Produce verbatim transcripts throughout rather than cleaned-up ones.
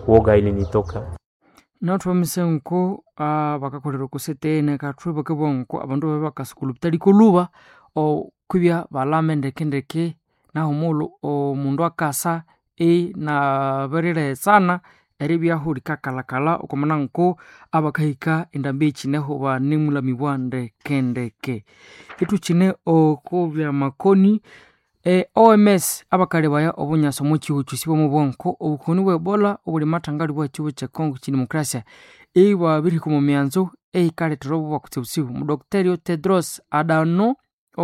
woga ilinitoka. Natwamise nko bakakolera kusetene katwe bakabonko abandu babe bakasukulu bitali kuluba o kwibya balame ndeke ndeke naho mulu omundu akasa e na berere sana eribya huli kakalakala okomana nko abakahika endambe chineho ba nimula mibwande kendeke kitu chine okubya makoni e O M S abakale baya obunyaso mu kihuchu sibo mu bonko obukoni bwe Ebola obuli matangali bwa kibu cha Kongo chi demokrasia e wa biri ku mumyanzo e kale trobo bakutsebusibu mu Dr. Tedros Adhanom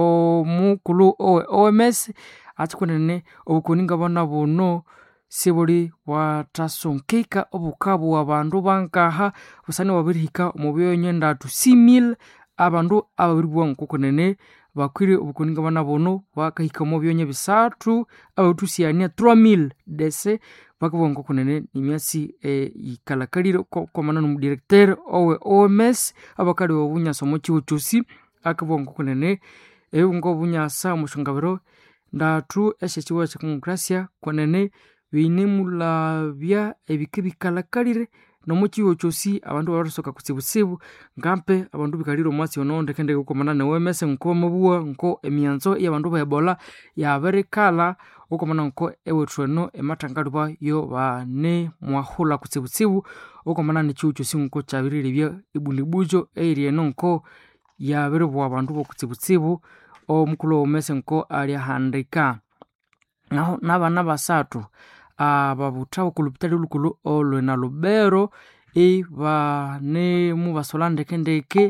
o mukulu O M S atikunene obukoni ngabana bono sibuli watasonkeka obukabu abantu bankaha busane wabirihika mu byonye ndatu six mille abandu ababiri bwanko kunene bakwire obukuninga bana bono bakahika mu byonye bisatu abutusiania trois mille dese bakubongo kunene nimyasi e ikalakaliro ko komana no directeur owe O M S abakali obunyasa mu kihutusi akabongo kunene e ngo bunyasa mushungabiro ndatu eshe chiwa cha demokrasia kunene binemula bya ebikibikalakalire no mu kihutusi abantu barusoka kutsibusibu ngampe abantu bikaliro mwasi ononde kende gukomana ne O M S nko mabua nko emyanzo y'abandu ba Ebola ya berekala ukomana nko ewetweno ematangalwa yo bane mwahula kutsibusibu ukomana ne kihutusi nko chabirire bya ibunibujo area nko ya berebo abantu bo kutsibusibu o mukulu O M S nko ali handika naho nabana basatu ababuta okulupitali lukulu olwe na Lubero e bane mu basolande kendeke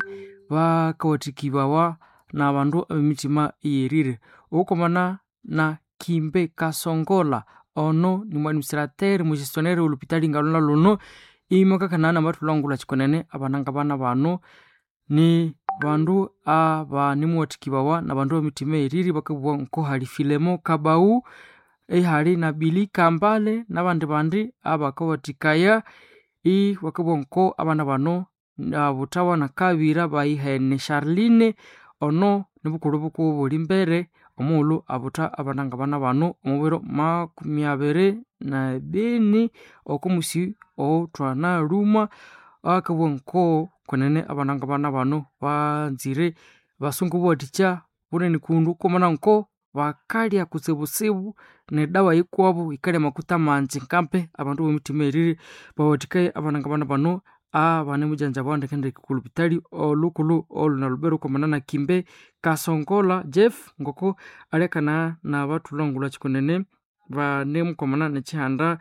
bakawatikibawa na abandu abimitima iyerire ukomana na Kimbe Kasongola ono ni administrateur mu gestionnaire olupitali ngalona luno imoka kanana batulangula chikonene abananga bana bano ni bandu aba ni muwatikibawa na bandu abimitima iyerire bakabwa nko hali Filemo Kabau e hali na Billy Kambale nabandi bandi abakawatikaya i wakabonko abana bano abutawa na kabira bayihene Charline ono nibukuru buku buli mbere omulu abuta abananga bana bano omubiro makumi abiri na bini okumusi o twana ruma akabonko kunene abananga bana bano banzire basungu boticha buneni kundu komana nko bakalya kutsibusibu ne dawa yikwabo ikale makuta manzi nkampe abantu b'emitima eriri bawatikaye abananga bana bano abane mujanja bande kende kulupitali olukulu olu na Lubero komana na Kimbe Kasongola Jeff ngoko alekana na batu longula chikonene bane mukomana ne chihanda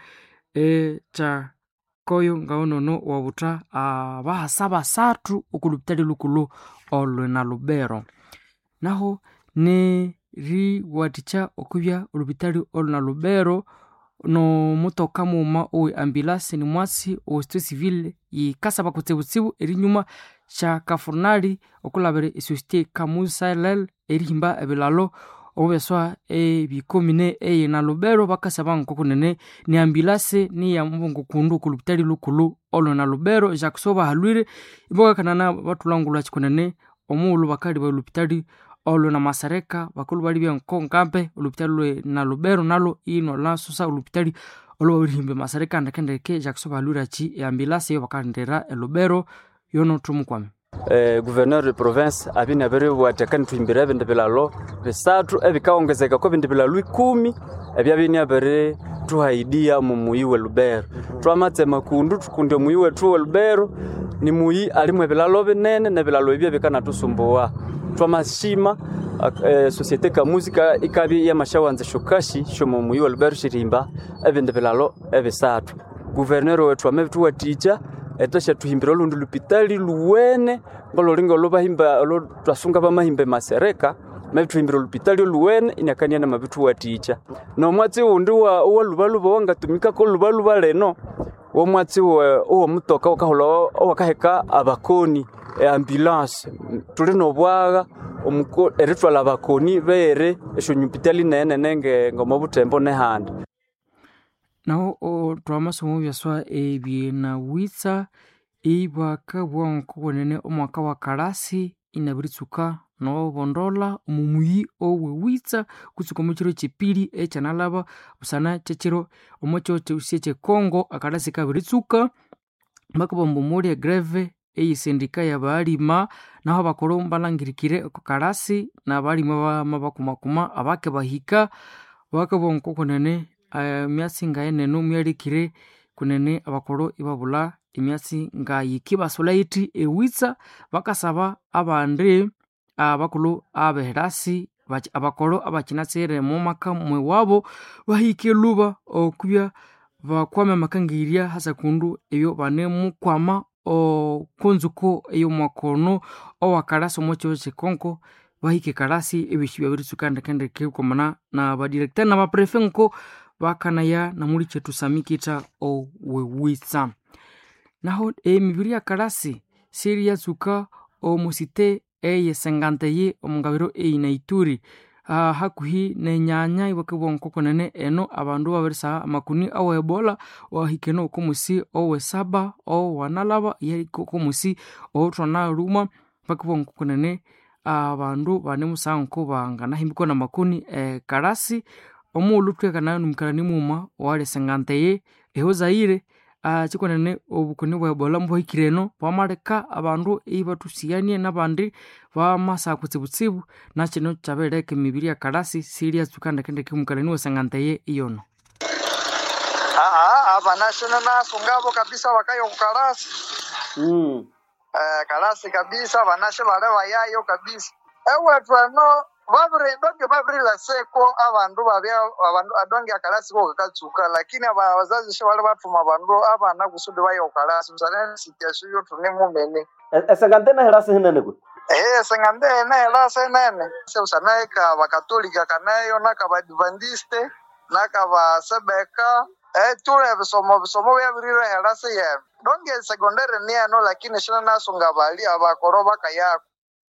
e cha koyo ngaonono wabuta abahasaba satu okulupitali lukulu olu na Lubero naho ne ri waticha okubya olupitali oluna Lubero no mutoka muma o ambulance ni mwasi o sto civil yikasaba kutsebutsibu eri nyuma cha kafurnali okulabere societe Kamusalel erihimba ebilalo obeswa e bikomine e na Lubero bakasaba nkokunene ni ambulance ni ya mbungu kundu kulupitali lukulu oluna Lubero Jacksoba halwire iboga kanana batulangula chikonene omulu bakali ba olupitali olo na Masareka bakulu bali bya nkonkampe olupitali na Lubero nalo ino la susa olupitali olo bihimbe Masareka ndakendeke Jackson balura chi ya ambulance yo bakandera e Lubero yono tumukwame eh gouverneur de province abine abere watekani twimbira bende bilalo bisatu ebikaongezeka ko bende bilalo kumi ebya bini abere tuhaidia mu muyiwe Lubero twamatse makundu tukunde muyiwe tu Lubero ni muyi alimwe bilalo binene na bilalo ebya bikana tusumbuwa twamashima eh, societe ka muzika ikabi ya mashawanze shukashi shomo muyi Lubero shirimba ebende bilalo ebisatu gouverneur wetu ametu watija etasha tuhimbira lundu lupitali luwene ngolo lingo lobahimba lo twasunga bamahimbe Masereka metu himbira lupitali luwene inakania na mabitu watija no mwatsi undi wa uwa lubaluba wanga tumika ko lubaluba leno wo mwatsi wo mutoka okaholo wakaheka abakoni e ambulance tuli no bwaga omuko eritwa labakoni bere esho nyupitali nene nenge ngomabutembo ne handa naho o twamasomo byaswa ebye na witsa ibaka bwanko bonene omwaka wa karasi inabiritsuka no bondola omumuyi owewitsa kutsuka omukiro kyepili ekyanalaba busana kyekiro omukyo kyusi kyekongo akalasi kabiritsuka bakabomba omuli egreve eyisindika yabalima naho bakolo mbalangirikire okukalasi nabalima bamabakumakuma abake bahika bakabonko kunene emyatsi uh, ngayenene myarikire kunene abakolo ibabula emyatsi ngayiki basolaiti ewitsa bakasaba abandi abakulu abeherasi abakolo abakinatsire mu maka mwe wabo bahike luba okubya bakwame makangirya hasa kundu eyo banemu kwama o kunzuko eyo makono o wakalasi omocho chikonko bahike kalasi ebishibya birisukanda kende kekomana na ba director na ba prefet nko bakanaya na muri chetu samikita o wewitsa naho emibiri ya kalasi siri yatsuka o musite eye senganteye omungabiro eina Ituri uh, hakuhi nenyanya ibakebonko konene eno abandu babirisa makuni awo ebola wahikeno okumusi owe saba o wanalaba yeriko okumusi o twana ruma bakebonko konene abandu uh, bane musanko bangana himbiko na makuni e karasi omulu twekana numkarani muma wale senganteye eho Zaire Uh, chikonene obukoni bwa ebola mbohikireno bamareka abandu ibatusianie nabandi bamasa kutsibutsibu na kino chabeleke mibiri ya kalasi siria tsukanda kende kimukaleni wasanganteye iyono ah aba national na sungabo kabisa wakayo kalasi mm eh kalasi kabisa banashe bale bayayo kabisa ewe twano babure doge babure la seko abandu babya abandu adonge akalasi ko kakatsuka lakini abazazi she bale batuma abandu abana kusudi bayo kalasi msana situation yo tune mumene esangantena herase hinene ku eh esangantena herase nene se usana ka bakatolika kanayo naka badventiste naka ba sebeka eh tule bisomo bisomo bya birire herase ye donge secondary ni ano lakini shina nasunga bali abakoroba kayako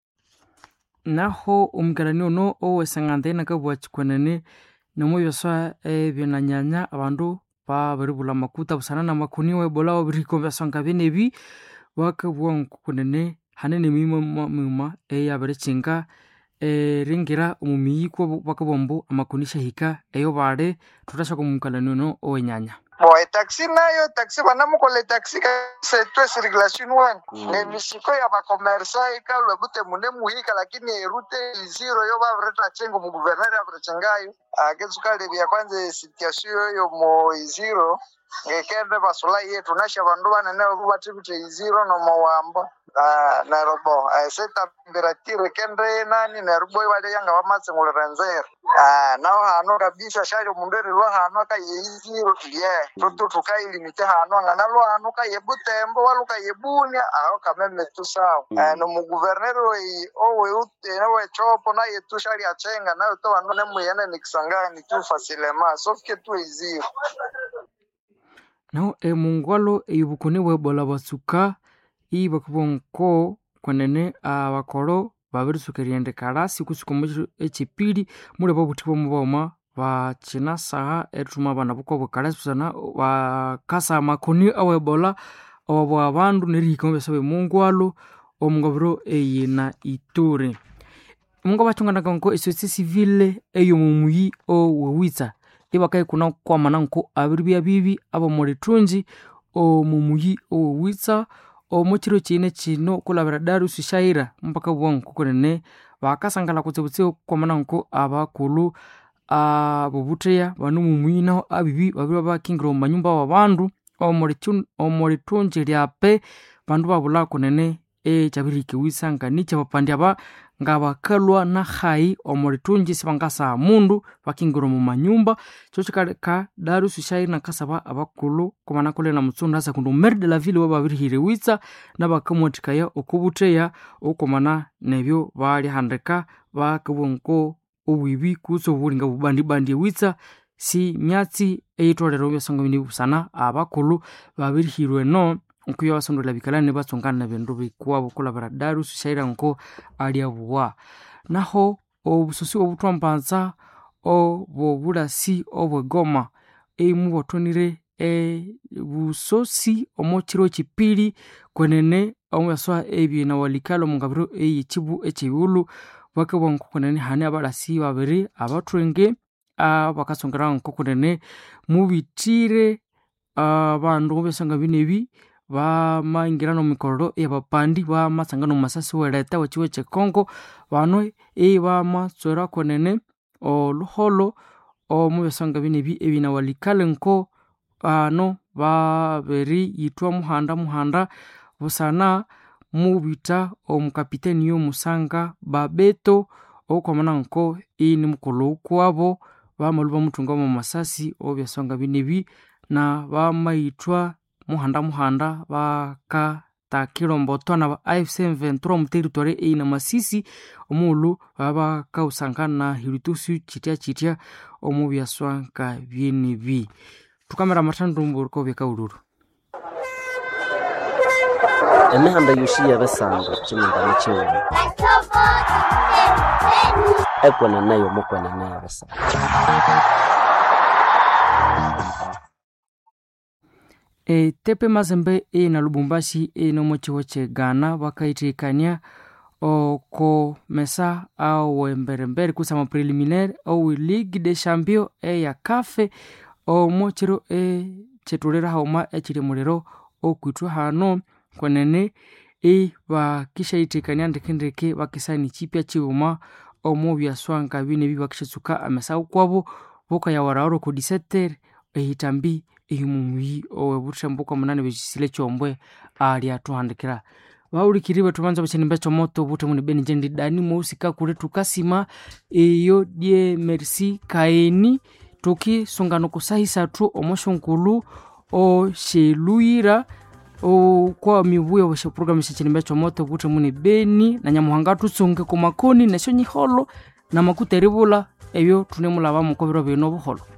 naho omgarani ono owesangante nakabwa chikwenene nomuyoswa ebyenanyanya abandu babiribula makuta busana na makuni webola obiriko byasonga benebi bakabwa nkukunene hanene mima mima eyabirichinga eringira omumiyiko bakabombo amakuni shahika eyo bale tutasha kumkalani ono owenyanya boy taxi nayo taxi banamukole taxi c'est toi circulation one mm. ne misiko ya ba commerçant ikalo bute mune muhika lakini route zero yo ba vreta chengo mu gouverneur ya vrachangayo aketsukale bya kwanza situation yo mo zero ngekende basola yetu nasha bandu banene batibute zero no mo wamba Uh, na robo uh, seta temperature kende nani na robo wale yanga bamatse nguleranzera ah uh, naho hano kabisa shayo mundere lo hano ka yiziro ye tutu tukai limite hano ngana lo hano ka yebutembo waluka yebunya aho kameme tu sawa mm. uh, no mu governor we owe ute na we chopo na yetu shali achenga na to ando ne muyene nikisangani tu facilement sauf que tu iziro no e mungwalo e yubukone webola basuka ibakubonko kwenene abakoro babirisukeriyende kalasi kusuka mu echipili mure babutibo muboma bachina saha etuma bana buko kalasi sana bakasa makoni awebola obo abandu neriko besabe mungwalo omungabiro eyina Ituri mungo bachungana kanko esose civile eyo mumuyi o wewitsa ibakaye kuna kwa mananko abiribya bibi abo muri tunji o mumuyi o wewitsa omukiro kine kino kulabira Darusu Shaira mpaka bwonko kunene bakasangala kutsebutse kwamananko abakulu abubuteya banu mumwina abibi babiri bakingira manyumba wabandu omurichun omuritunje lyape bandu babula kunene e chabirike wisanga ni chabapandi aba ngabakalwa na khai omuritunje sibangasa mundu bakingira mu manyumba cyo ka Darusu Shaira nakasaba abakulu komana kole na mutsundu hasa kundu maire de la ville wababirihire witsa nabakamwatikaya okubuteya okomana nebyo bali handeka bakabonko obwibi kuso bulinga bubandi bandi witsa si myatsi eitolero byasonga bini busana abakulu babirihirwe no nkuyo basondela bikalane batsongana bendo bikuwa bukulabara Darusu Shaira nko ali abuwa naho obusosi obutwampanza o bobulasi obwegoma emu botonire e busosi omokiro kipili kwenene omwaswa ebi na walikalo mungabiro eyichibu echibulu bakabwa nkokunene hani abalasi babiri abatwenge abakasongera nkokunene mubitire abandu besanga binebi bamangira no mikororo ebapandi bamasangano masasi weleta wachiwe chekongo bano e bamatswera konene oluholo omubesanga binebi ebina walikale nko ano babiri yitwa muhanda muhanda busana mubita omukapiteni yo musanga babeto okomana nko ini mukolo kwabo bamaluba mutunga mu masasi obyasanga binebi na bamayitwa muhanda muhanda baka takiromboto na A F C M vingt-trois mu territoire e na Masisi omulu baba kausanga na hiritusu chitia chitia omubyaswanka binebi tukamera matandumbu ko bekauluru emihanda yoshiya basanga chiminda michewe ekwana nayo mukwana nayo basanga e tepe mazembe e na Lubumbashi e no mochiwo che Ghana bakaitikania oko mesa au emberembere kusama preliminaire au Ligue des Champions e ya kafe o mochiro e chetulera hauma e chiri mulero okwitwa hano kwenene e bakisha itikania ndekendeke bakisani chipya chiuma omu byaswanka bine bibakishitsuka amesa ukwabo boka ya waraoro ku dix-sept ehitambi ehimumwi owebutambuka munane bisile chombwe ali atuhandikira baulikiriwe tumanza bachenimba chomoto bute muni beni jendi dani musika kule tukasima iyo die merci kaeni toki songano kusahisa tu omoshonkulu o sheluira o kwa mibuya wa program chenimba chomoto bute muni beni na nyamuhanga tusunge ku makoni na shonyi holo na makuteribula ebyo tunemulaba mukobiro bino buholo